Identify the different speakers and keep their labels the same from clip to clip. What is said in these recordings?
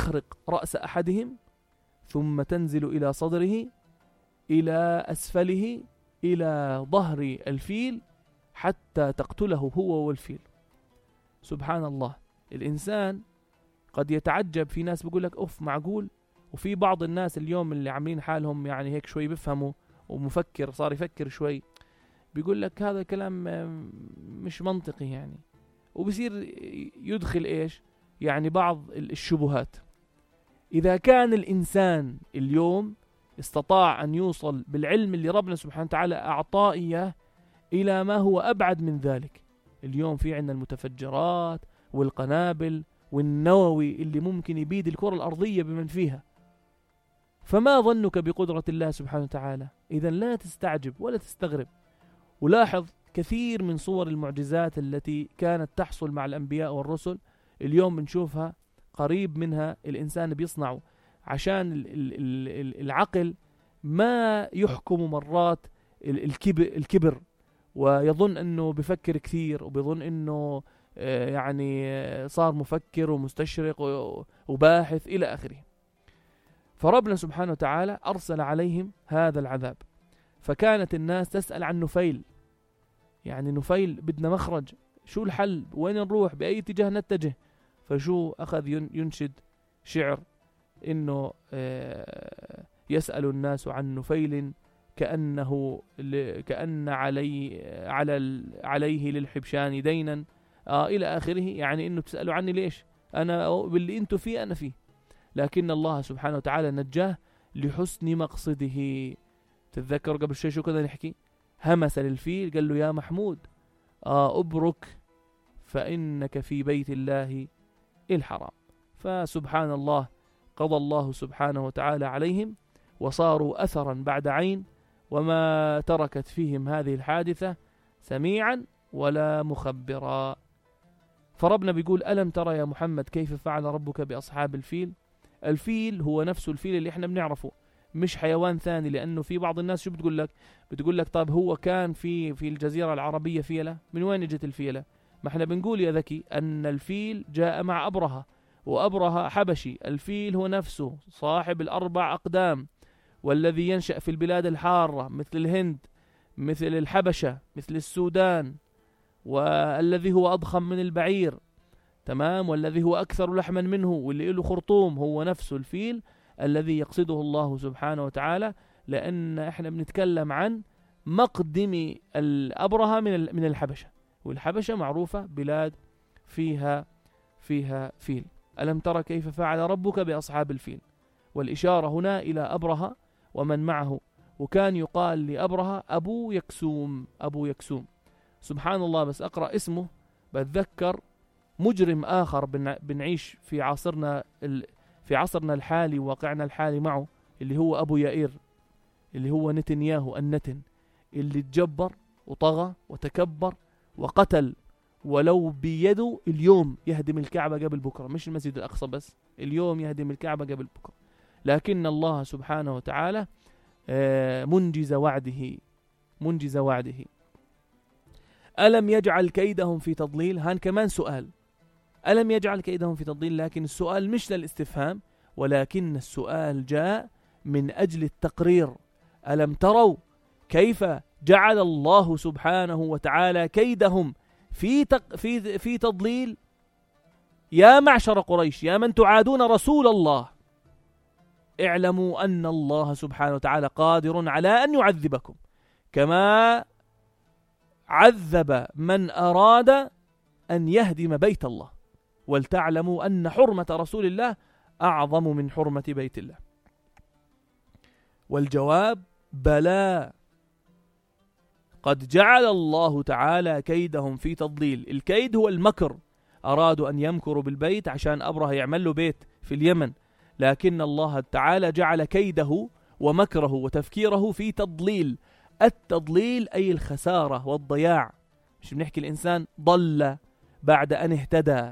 Speaker 1: فتخرق رأس أحدهم ثم تنزل إلى صدره إلى أسفله إلى ظهر الفيل حتى تقتله هو والفيل. سبحان الله. الإنسان قد يتعجب، في ناس بيقول لك أوف معقول؟ وفي بعض الناس اليوم اللي عاملين حالهم يعني هيك شوي بيفهموا ومفكر، صار يفكر شوي، بيقول لك هذا كلام مش منطقي يعني، وبصير يدخل إيش يعني بعض الشبهات. إذا كان الإنسان اليوم استطاع أن يوصل بالعلم اللي ربنا سبحانه وتعالى أعطاه إياه إلى ما هو أبعد من ذلك، اليوم في عندنا المتفجرات والقنابل والنووي اللي ممكن يبيد الكرة الأرضية بمن فيها، فما ظنك بقدرة الله سبحانه وتعالى؟ إذن لا تستعجب ولا تستغرب. ولاحظ كثير من صور المعجزات التي كانت تحصل مع الأنبياء والرسل اليوم بنشوفها قريب منها الإنسان بيصنعه، عشان العقل ما يحكم مرات الكبر ويظن أنه بفكر كثير وبيظن أنه يعني صار مفكر ومستشرق وباحث إلى آخره. فربنا سبحانه وتعالى أرسل عليهم هذا العذاب، فكانت الناس تسأل عن نفيل، يعني نفيل بدنا مخرج، شو الحل، وين نروح، بأي اتجاه نتجه؟ فشو أخذ ينشد شعر إنه يسأل الناس عن نفيل كأن عليه للحبشان دينا إلى آخره، يعني إنه بتسألوا عني ليش، أنا باللي أنتوا فيه أنا فيه. لكن الله سبحانه وتعالى نجاه لحسن مقصده. تتذكر قبل شيء شو كذا نحكي؟ همس للفيل قال له يا محمود أبرك فإنك في بيت الله الحرام. فسبحان الله، قضى الله سبحانه وتعالى عليهم وصاروا أثرا بعد عين، وما تركت فيهم هذه الحادثة سميعا ولا مخبرا. فربنا بيقول ألم ترى يا محمد كيف فعل ربك بأصحاب الفيل؟ الفيل هو نفس الفيل اللي احنا بنعرفه، مش حيوان ثاني. لأنه في بعض الناس شو بتقول لك طيب هو كان في الجزيرة العربية فيلة، من وين جت الفيلة؟ ما احنا بنقول يا ذكي أن الفيل جاء مع أبرهة، وأبرهة حبشي. الفيل هو نفسه صاحب الأربع أقدام، والذي ينشأ في البلاد الحارة مثل الهند، مثل الحبشة، مثل السودان، والذي هو أضخم من البعير، تمام، والذي هو أكثر لحما منه، واللي له خرطوم، هو نفسه الفيل الذي يقصده الله سبحانه وتعالى. لأن احنا بنتكلم عن مقدم الأبرهة من الحبشة، والحبشة معروفة بلاد فيها فيل. ألم ترى كيف فعل ربك بأصحاب الفيل؟ والإشارة هنا إلى أبرهة ومن معه، وكان يقال لأبرهة أبو يكسوم. سبحان الله، بس أقرأ اسمه بتذكر مجرم آخر بنعيش في عصرنا الحالي، واقعنا الحالي معه، اللي هو أبو يائير، اللي هو نتنياهو النتن، اللي تجبر وطغى وتكبر وقتل، ولو بيده اليوم يهدم الكعبة قبل بكرة، مش المسجد الأقصى بس، اليوم يهدم الكعبة قبل بكرة. لكن الله سبحانه وتعالى منجز وعده. ألم يجعل كيدهم في تضليل؟ هان كمان سؤال، ألم يجعل كيدهم في تضليل، لكن السؤال مش للاستفهام، ولكن السؤال جاء من أجل التقرير. ألم تروا كيف جعل الله سبحانه وتعالى كيدهم في تضليل؟ يا معشر قريش، يا من تعادون رسول الله، اعلموا أن الله سبحانه وتعالى قادر على أن يعذبكم كما عذب من أراد أن يهدم بيت الله، ولتعلموا أن حرمة رسول الله أعظم من حرمة بيت الله. والجواب بلى، قد جعل الله تعالى كيدهم في تضليل. الكيد هو المكر، أرادوا أن يمكروا بالبيت عشان أبرهة يعمل له بيت في اليمن، لكن الله تعالى جعل كيده ومكره وتفكيره في تضليل. التضليل أي الخسارة والضياع، مش بنحكي الإنسان ضل بعد أن اهتدى.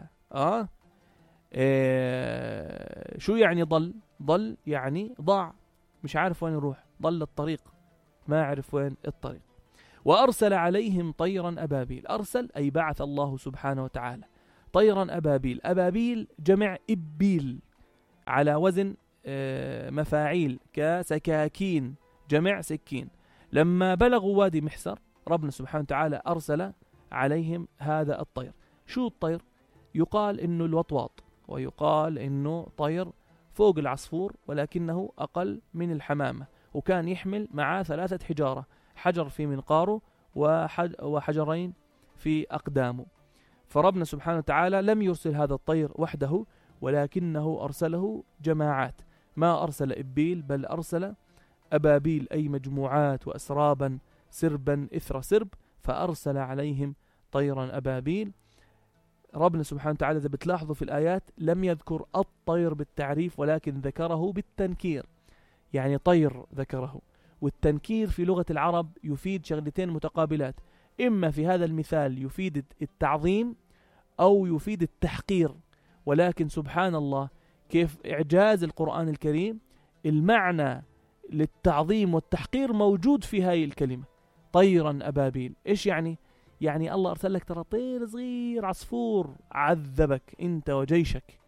Speaker 1: شو يعني ضل يعني ضاع، مش عارف وين يروح، ضل الطريق، ما عرف وين الطريق. وأرسل عليهم طيرا أبابيل. أرسل أي بعث الله سبحانه وتعالى طيرا أبابيل. أبابيل جمع إبيل، على وزن مفاعيل كسكاكين، جمع سكين. لما بلغوا وادي محسر ربنا سبحانه وتعالى أرسل عليهم هذا الطير. شو الطير؟ يقال إنه الوطواط، ويقال إنه طير فوق العصفور ولكنه أقل من الحمامة، وكان يحمل معاه 3 حجارة، حجر في منقاره وحجرين في أقدامه. فربنا سبحانه وتعالى لم يرسل هذا الطير وحده، ولكنه أرسله جماعات، ما أرسل إبيل بل أرسل أبابيل، أي مجموعات وأسرابا سربا إثر سرب، فأرسل عليهم طيرا أبابيل. ربنا سبحانه وتعالى إذا بتلاحظوا في الآيات لم يذكر الطير بالتعريف ولكن ذكره بالتنكير، يعني طير ذكره. والتنكير في لغة العرب يفيد شغلتين متقابلات، إما في هذا المثال يفيد التعظيم أو يفيد التحقير. ولكن سبحان الله كيف إعجاز القرآن الكريم، المعنى للتعظيم والتحقير موجود في هاي الكلمة، طيرا أبابيل. إيش يعني؟ يعني الله أرسل لك ترى طير صغير عصفور عذبك أنت وجيشك.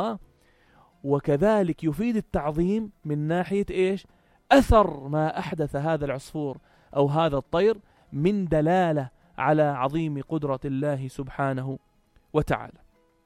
Speaker 1: وكذلك يفيد التعظيم من ناحية إيش؟ أثر ما أحدث هذا العصفور أو هذا الطير من دلالة على عظيم قدرة الله سبحانه وتعالى.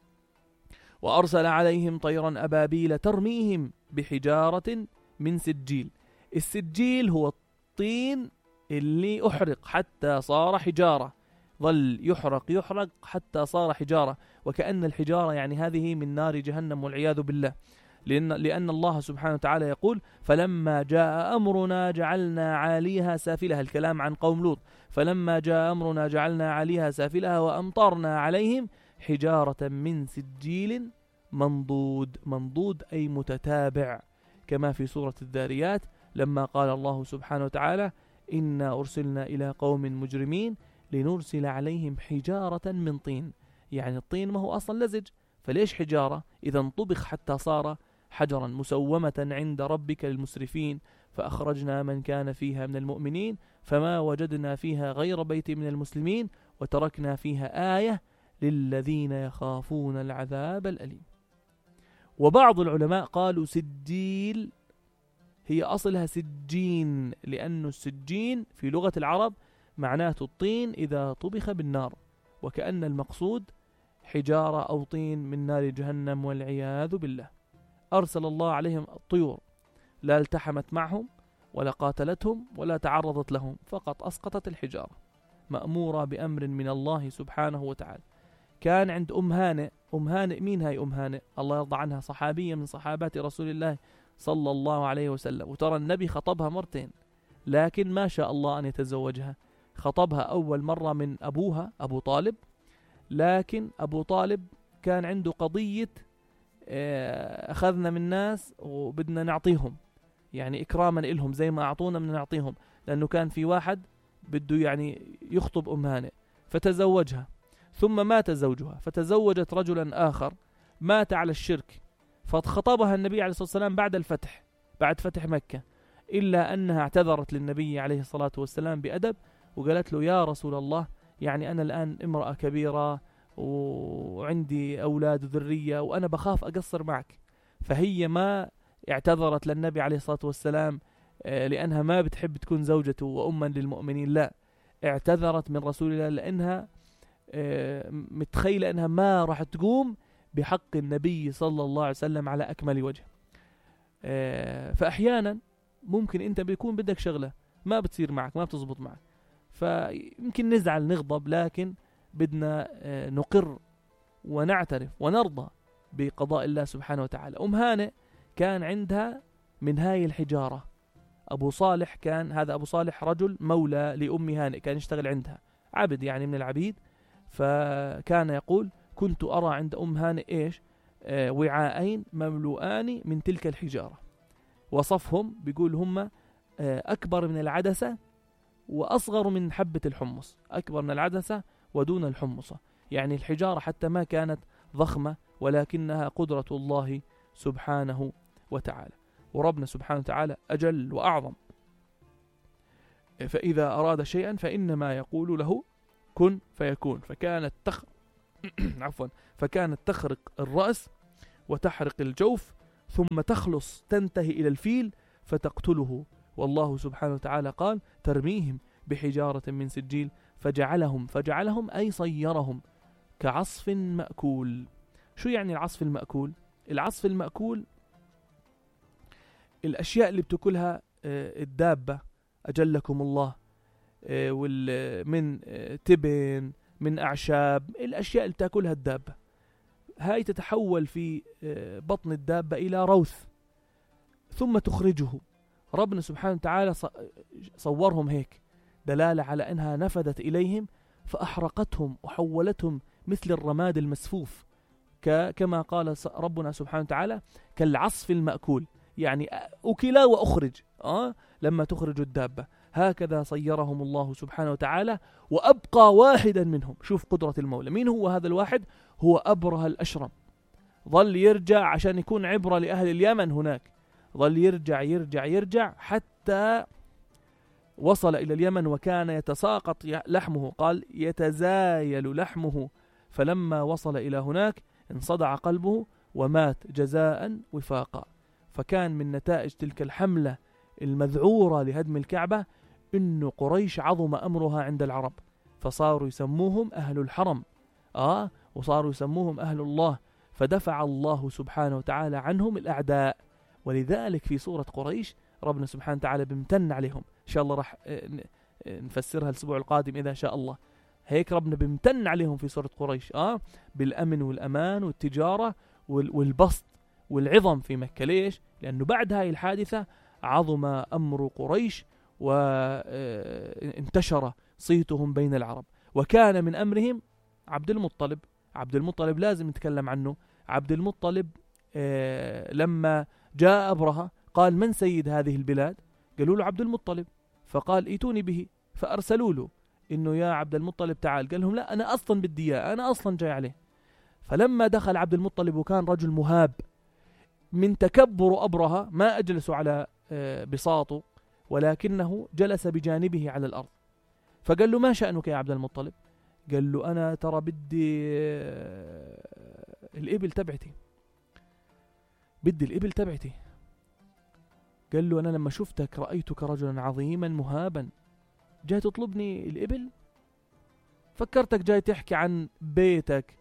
Speaker 1: وأرسل عليهم طيرا أبابيل ترميهم بحجارة من سجيل. السجيل هو الطين اللي أحرق حتى صار حجارة، ظل يحرق حتى صار حجارة، وكأن الحجارة يعني هذه من نار جهنم والعياذ بالله، لأن الله سبحانه وتعالى يقول فلما جاء أمرنا جعلنا عاليها سافلها، الكلام عن قوم لوط، فلما جاء أمرنا جعلنا عاليها سافلها وأمطرنا عليهم حجارة من سجيل منضود. منضود أي متتابع، كما في سورة الذاريات لما قال الله سبحانه وتعالى إنا أرسلنا إلى قوم مجرمين لنرسل عليهم حجارة من طين. يعني الطين ما هو أصلا لزج، فليش حجارة؟ إذا انطبخ حتى صار حجرا. مسومة عند ربك للمسرفين فأخرجنا من كان فيها من المؤمنين فما وجدنا فيها غير بيت من المسلمين وتركنا فيها آية للذين يخافون العذاب الأليم. وبعض العلماء قالوا سجيل هي أصلها سجين، لأن السجين في لغة العرب معناته الطين إذا طبخ بالنار، وكأن المقصود حجارة أو طين من نار جهنم والعياذ بالله. أرسل الله عليهم الطيور، لا التحمت معهم ولا قاتلتهم ولا تعرضت لهم، فقط أسقطت الحجارة، مأمورة بأمر من الله سبحانه وتعالى. كان عند أم هانئ. مين هاي أم هانئ؟ الله يرضى عنها، صحابية من صحابات رسول الله صلى الله عليه وسلم. وترى النبي خطبها مرتين، لكن ما شاء الله أن يتزوجها. خطبها أول مرة من أبوها أبو طالب، لكن أبو طالب كان عنده قضية أخذنا من الناس وبدنا نعطيهم، يعني إكراما إلهم زي ما أعطونا من نعطيهم، لأنه كان في واحد بده يعني يخطب أم هانئ فتزوجها، ثم مات زوجها فتزوجت رجلا آخر مات على الشرك، فخطبها النبي عليه الصلاة والسلام بعد الفتح، بعد فتح مكة، إلا أنها اعتذرت للنبي عليه الصلاة والسلام بأدب وقالت له يا رسول الله، يعني أنا الآن امرأة كبيرة وعندي أولاد وذرية وأنا بخاف أقصر معك. فهي ما اعتذرت للنبي عليه الصلاة والسلام لأنها ما بتحب تكون زوجته وأما للمؤمنين، لا، اعتذرت من رسول الله لأنها متخيلة أنها ما راح تقوم بحق النبي صلى الله عليه وسلم على أكمل وجه. فأحيانا ممكن أنت بيكون بدك شغلة ما بتصير معك، ما بتزبط معك، فيمكن نزعل نغضب، لكن بدنا نقر ونعترف ونرضى بقضاء الله سبحانه وتعالى. أم هانئ كان عندها من هاي الحجارة. أبو صالح كان، هذا أبو صالح رجل مولى لأم هانئ، كان يشتغل عندها عبد يعني من العبيد، فكان يقول كنت أرى عند أم هانئ إيش؟ وعاءين مملوءان من تلك الحجارة. وصفهم بيقول هم أكبر من العدسة وأصغر من حبة الحمص، أكبر من العدسة ودون الحمصة، يعني الحجارة حتى ما كانت ضخمة ولكنها قدرة الله سبحانه وتعالى. وربنا سبحانه وتعالى أجل وأعظم، فإذا أراد شيئا فإنما يقول له كن فيكون. فكانت فكانت تخرق الرأس وتحرق الجوف ثم تخلص تنتهي إلى الفيل فتقتله. والله سبحانه وتعالى قال ترميهم بحجارة من سجيل فجعلهم أي صيرهم كعصف مأكول. شو يعني العصف المأكول؟ العصف المأكول الأشياء اللي بتأكلها الدابة أجلكم الله، من تبن، من أعشاب، الأشياء اللي تأكلها الدابة هاي تتحول في بطن الدابة إلى روث ثم تخرجه. ربنا سبحانه وتعالى صورهم هيك دلالة على أنها نفذت إليهم فأحرقتهم وحولتهم مثل الرماد المسفوف، كما قال ربنا سبحانه وتعالى كالعصف المأكول، يعني أكلا وأخرج لما تخرج الدابة. هكذا صيرهم الله سبحانه وتعالى وأبقى واحدا منهم. شوف قدرة المولى، مين هو هذا الواحد؟ هو أبره الأشرم. ظل يرجع عشان يكون عبرة لأهل اليمن هناك، ظل يرجع يرجع يرجع حتى وصل إلى اليمن وكان يتساقط لحمه، قال يتزايل لحمه، فلما وصل إلى هناك انصدع قلبه ومات جزاء وفاقا. فكان من نتائج تلك الحملة المذعورة لهدم الكعبة إن قريش عظم أمرها عند العرب، فصاروا يسموهم أهل الحرم وصاروا يسموهم أهل الله، فدفع الله سبحانه وتعالى عنهم الأعداء. ولذلك في سورة قريش ربنا سبحانه وتعالى بمتن عليهم، إن شاء الله راح نفسرها الأسبوع القادم إذا شاء الله. هيك ربنا بمتن عليهم في سورة قريش بالأمن والأمان والتجارة والبسط والعظم في مكة. ليش؟ لأنه بعد هاي الحادثة عظم أمر قريش وانتشر صيتهم بين العرب. وكان من أمرهم عبد المطلب. عبد المطلب لازم نتكلم عنه. عبد المطلب لما جاء أبرهة قال من سيد هذه البلاد؟ قالوا له عبد المطلب، فقال ائتوني به، فأرسلوا له إنه يا عبد المطلب تعال. قال لهم لا أنا أصلا بدي إياه، أنا أصلا جاي عليه. فلما دخل عبد المطلب وكان رجل مهاب من تكبر أبرهة ما أجلسوا على بساطه ولكنه جلس بجانبه على الأرض. فقال له ما شأنك يا عبد المطلب؟ قال له أنا ترى بدي الإبل تبعتي، بدي الإبل تبعتي. قال له أنا لما شفتك رأيتك رجلا عظيما مهابا، جاي تطلبني الإبل؟ فكرتك جاي تحكي عن بيتك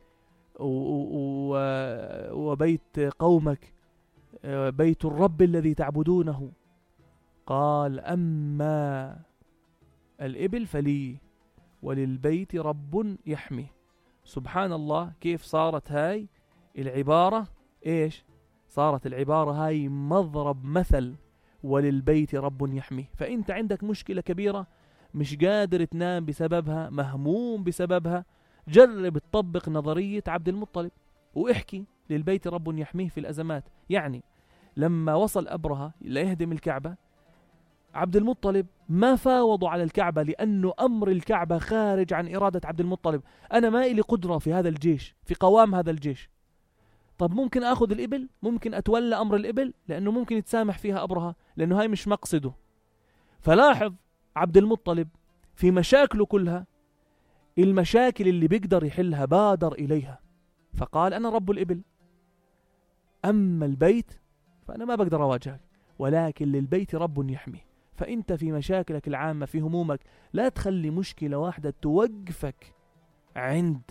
Speaker 1: وبيت قومك، بيت الرب الذي تعبدونه. قال أما الإبل فلي وللبيت رب يحمي. سبحان الله كيف صارت هاي العبارة إيش؟ صارت العبارة هاي مضرب مثل، وللبيت رب يحمي. فأنت عندك مشكلة كبيرة مش قادر تنام بسببها، مهموم بسببها، جرب تطبق نظرية عبد المطلب واحكي للبيت رب يحميه في الأزمات. يعني لما وصل أبرهة ليهدم الكعبة، عبد المطلب ما فاوضوا على الكعبة لأنه أمر الكعبة خارج عن إرادة عبد المطلب. أنا ما إلي قدرة في هذا الجيش، في قوام هذا الجيش. طب ممكن أخذ الإبل، ممكن أتولى أمر الإبل، لأنه ممكن يتسامح فيها أبرهة، لأنه هاي مش مقصده. فلاحظ عبد المطلب في مشاكله كلها المشاكل اللي بيقدر يحلها بادر إليها، فقال أنا رب الإبل، أما البيت فأنا ما بقدر أواجهك، ولكن للبيت رب يحميه. فأنت في مشاكلك العامة، في همومك، لا تخلي مشكلة واحدة توقفك عند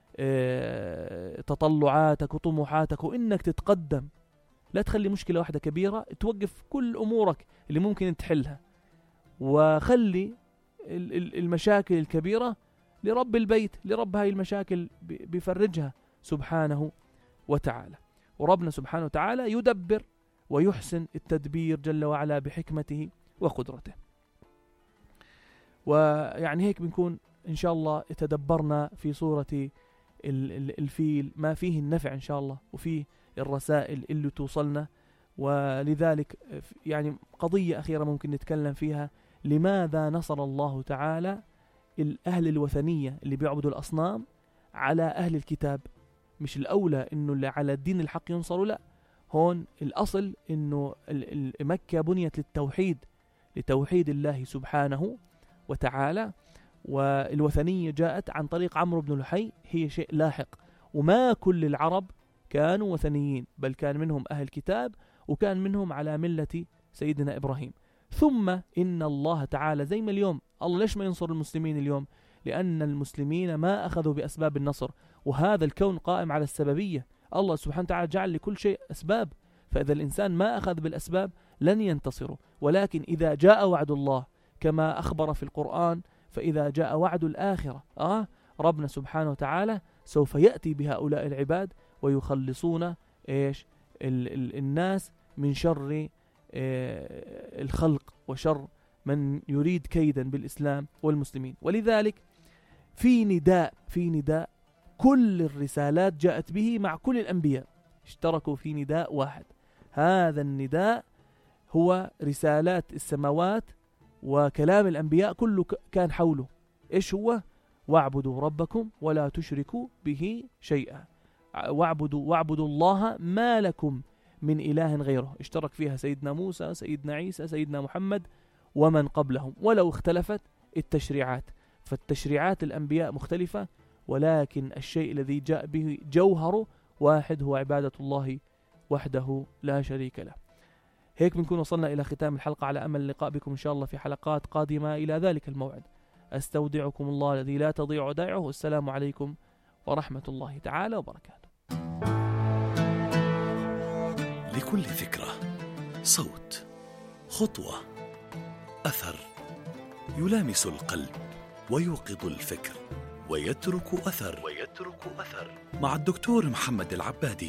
Speaker 1: تطلعاتك وطموحاتك وإنك تتقدم. لا تخلي مشكلة واحدة كبيرة توقف كل أمورك اللي ممكن تحلها، وخلي المشاكل الكبيرة لرب البيت، لرب هاي المشاكل بيفرجها سبحانه وتعالى. وربنا سبحانه وتعالى يدبر ويحسن التدبير جل وعلا بحكمته وقدرته. ويعني هيك بنكون إن شاء الله تدبرنا في سورة الفيل ما فيه النفع إن شاء الله، وفيه الرسائل اللي توصلنا. ولذلك يعني قضية أخيرة ممكن نتكلم فيها: لماذا نصر الله تعالى الأهل الوثنية اللي بيعبدوا الأصنام على أهل الكتاب؟ مش الأولى إنه اللي على الدين الحق ينصروا؟ لا، هون الأصل إنه مكة بنيت للتوحيد، لتوحيد الله سبحانه وتعالى، والوثنية جاءت عن طريق عمرو بن لحي، هي شيء لاحق. وما كل العرب كانوا وثنيين، بل كان منهم أهل كتاب وكان منهم على ملة سيدنا إبراهيم. ثم إن الله تعالى زي ما اليوم الله ليش ما ينصر المسلمين اليوم؟ لأن المسلمين ما أخذوا بأسباب النصر، وهذا الكون قائم على السببية. الله سبحانه وتعالى جعل لكل شيء أسباب، فإذا الإنسان ما أخذ بالأسباب لن ينتصروا. ولكن إذا جاء وعد الله كما أخبر في القرآن، فإذا جاء وعد الآخرة ربنا سبحانه وتعالى سوف يأتي بهؤلاء العباد ويخلصون الناس من شر الخلق وشر من يريد كيدا بالإسلام والمسلمين. ولذلك في نداء كل الرسالات جاءت به مع كل الأنبياء اشتركوا في نداء واحد. هذا النداء هو رسالات السماوات وكلام الأنبياء كله كان حوله. إيش هو؟ واعبدوا ربكم ولا تشركوا به شيئا، واعبدوا الله ما لكم من إله غيره. اشترك فيها سيدنا موسى، سيدنا عيسى، سيدنا محمد ومن قبلهم، ولو اختلفت التشريعات. فالتشريعات الأنبياء مختلفة، ولكن الشيء الذي جاء به جوهره واحد، هو عبادة الله وحده لا شريك له. هيك بنكون وصلنا إلى ختام الحلقة، على أمل اللقاء بكم إن شاء الله في حلقات قادمة. إلى ذلك الموعد أستودعكم الله الذي لا تضيع ودائعه، والسلام عليكم ورحمة الله تعالى وبركاته.
Speaker 2: لكل فكرة صوت، خطوة، أثر يلامس القلب ويوقظ الفكر ويترك أثر مع الدكتور محمد العبادي.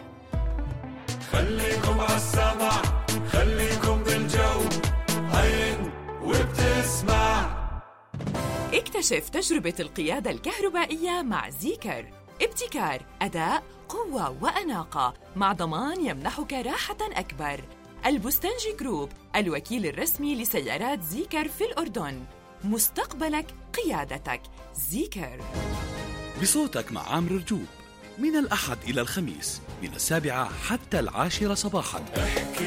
Speaker 3: خليكم عالسمع، خليكم بالجو، عين وبتسمع.
Speaker 4: اكتشف تجربة القيادة الكهربائية مع زيكر. ابتكار، أداء، قوة وأناقة، مع ضمان يمنحك راحة أكبر. البستنجي جروب، الوكيل الرسمي لسيارات زيكر في الأردن. مستقبلك قيادتك. زيكر.
Speaker 2: بصوتك مع عامر رجوب، من الأحد إلى الخميس من 7 حتى 10 صباحا.